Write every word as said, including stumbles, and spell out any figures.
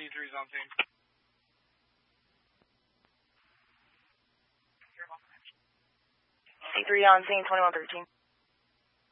C three's on scene. C three on scene, twenty-one thirteen.